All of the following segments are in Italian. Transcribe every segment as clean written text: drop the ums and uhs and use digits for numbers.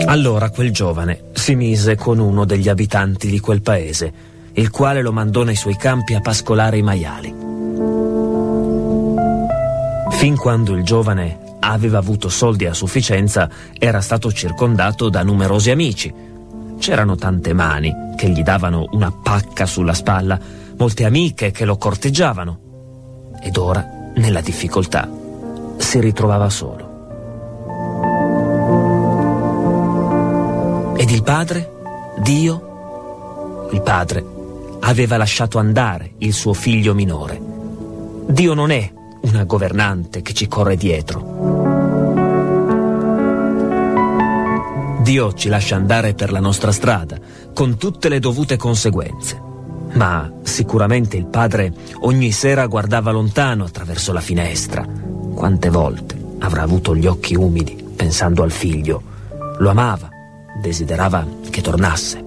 Allora quel giovane si mise con uno degli abitanti di quel paese, il quale lo mandò nei suoi campi a pascolare i maiali. Fin quando il giovane aveva avuto soldi a sufficienza, era stato circondato da numerosi amici. C'erano tante mani che gli davano una pacca sulla spalla, molte amiche che lo corteggiavano. Ed ora, nella difficoltà, si ritrovava solo. Ed il padre? Dio? Il padre aveva lasciato andare il suo figlio minore. Dio non è una governante che ci corre dietro. Dio ci lascia andare per la nostra strada, con tutte le dovute conseguenze. Ma sicuramente il padre ogni sera guardava lontano attraverso la finestra. Quante volte avrà avuto gli occhi umidi pensando al figlio. Lo amava, desiderava che tornasse.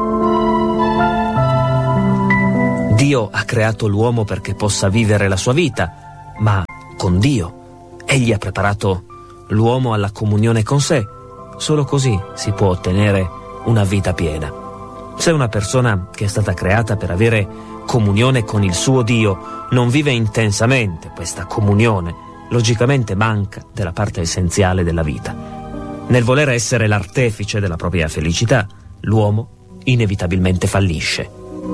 Dio ha creato l'uomo perché possa vivere la sua vita, ma con Dio egli ha preparato l'uomo alla comunione con sé. Solo così si può ottenere una vita piena. Se una persona che è stata creata per avere comunione con il suo Dio non vive intensamente questa comunione, logicamente manca della parte essenziale della vita. Nel voler essere l'artefice della propria felicità, l'uomo inevitabilmente fallisce.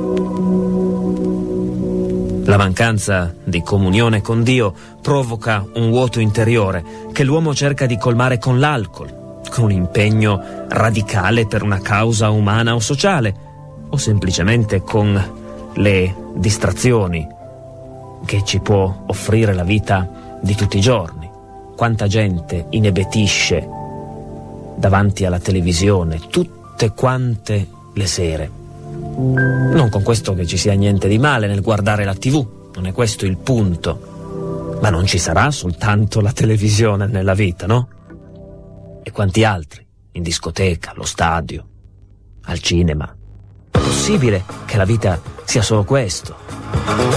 La mancanza di comunione con Dio provoca un vuoto interiore che l'uomo cerca di colmare con l'alcol, con un impegno radicale per una causa umana o sociale, o semplicemente con le distrazioni che ci può offrire la vita di tutti i giorni. Quanta gente inebetisce davanti alla televisione tutte quante le sere. Non con questo che ci sia niente di male nel guardare la TV, non è questo il punto, ma non ci sarà soltanto la televisione nella vita, no? E quanti altri, in discoteca, allo stadio, al cinema. È possibile che la vita sia solo questo?